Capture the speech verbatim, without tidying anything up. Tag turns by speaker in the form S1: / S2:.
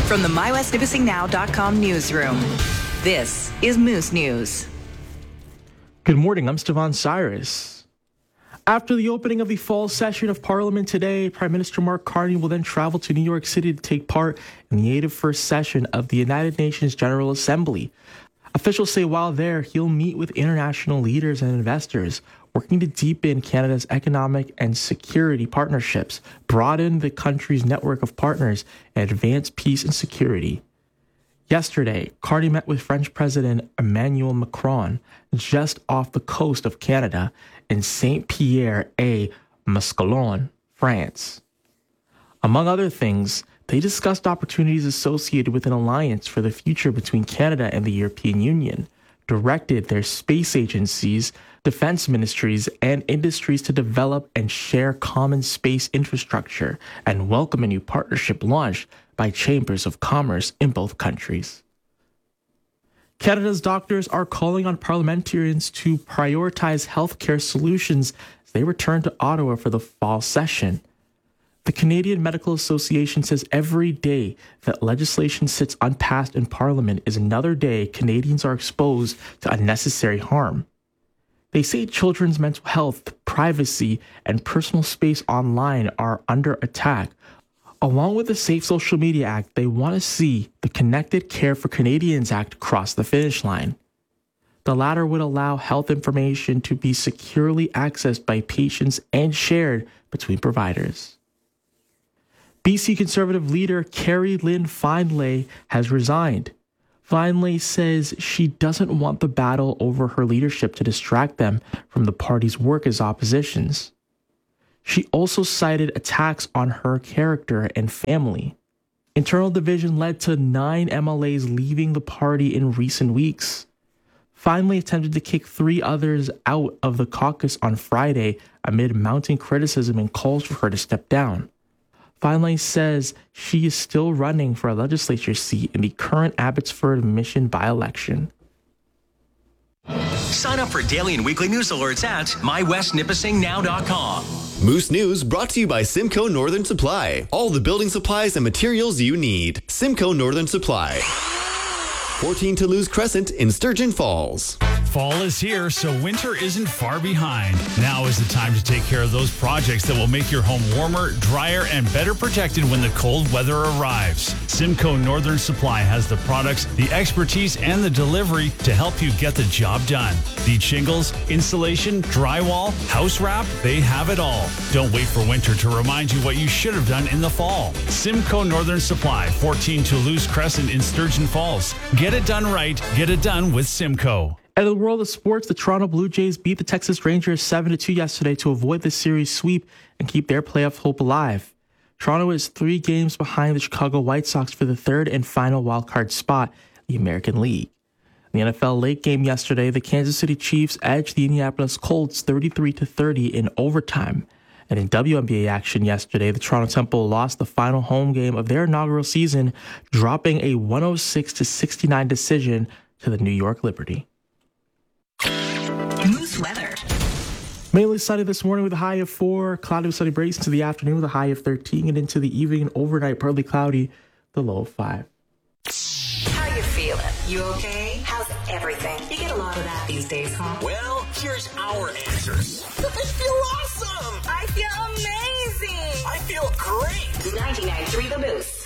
S1: From the my west nipissing now dot com newsroom, this is Moose News.
S2: Good morning, I'm Stevan Cyrus. After the opening of the fall session of Parliament today, Prime Minister Mark Carney will then travel to New York City to take part in the eighty-first session of the United Nations General Assembly. Officials say while there, he'll meet with international leaders and investors, working to deepen Canada's economic and security partnerships, broaden the country's network of partners, and advance peace and security. Yesterday, Carney met with French President Emmanuel Macron just off the coast of Canada in Saint-Pierre-et-Miquelon, France. Among other things, they discussed opportunities associated with an alliance for the future between Canada and the European Union, directed their space agencies, defense ministries, and industries to develop and share common space infrastructure and welcome a new partnership launched by chambers of commerce in both countries. Canada's doctors are calling on parliamentarians to prioritize healthcare solutions as they return to Ottawa for the fall session. The Canadian Medical Association says every day that legislation sits unpassed in Parliament is another day Canadians are exposed to unnecessary harm. They say children's mental health, privacy, and personal space online are under attack. Along with the Safe Social Media Act, they want to see the Connected Care for Canadians Act cross the finish line. The latter would allow health information to be securely accessed by patients and shared between providers. B C Conservative leader Carrie Lynn Findlay has resigned. Findlay says she doesn't want the battle over her leadership to distract them from the party's work as oppositions. She also cited attacks on her character and family. Internal division led to nine M L As leaving the party in recent weeks. Findlay attempted to kick three others out of the caucus on Friday amid mounting criticism and calls for her to step down. Findlay says she is still running for a legislature seat in the current Abbotsford Mission by-election.
S3: Sign up for daily and weekly news alerts at my west nipissing now dot com.
S4: Moose News brought to you by Simcoe Northern Supply. All the building supplies and materials you need. Simcoe Northern Supply. fourteen Toulouse Crescent in Sturgeon Falls.
S5: Fall is here, so winter isn't far behind. Now is the time to take care of those projects that will make your home warmer, drier, and better protected when the cold weather arrives. Simcoe Northern Supply has the products, the expertise, and the delivery to help you get the job done. Need shingles, insulation, drywall, house wrap? They have it all. Don't wait for winter to remind you what you should have done in the fall. Simcoe Northern Supply, fourteen Toulouse Crescent in Sturgeon Falls. Get it done right. Get it done with Simcoe.
S2: And in the world of sports, the Toronto Blue Jays beat the Texas Rangers seven to two yesterday to avoid the series sweep and keep their playoff hope alive. Toronto is three games behind the Chicago White Sox for the third and final wildcard spot in the American League. In the N F L late game yesterday, the Kansas City Chiefs edged the Indianapolis Colts thirty-three to thirty in overtime. And in W N B A action yesterday, the Toronto Temple lost the final home game of their inaugural season, dropping a one oh six to sixty-nine decision to the New York Liberty.
S1: Moose weather.
S2: Mainly sunny this morning with a high of four, cloudy with sunny breaks into the afternoon with a high of thirteen, and into the evening and overnight partly cloudy, the low of five.
S1: How you feeling? You okay? How's everything? You get a lot of that these days, huh?
S3: Well, here's our answers. I feel awesome.
S1: I feel amazing.
S3: I feel great.
S1: ninety-nine point three The Moose.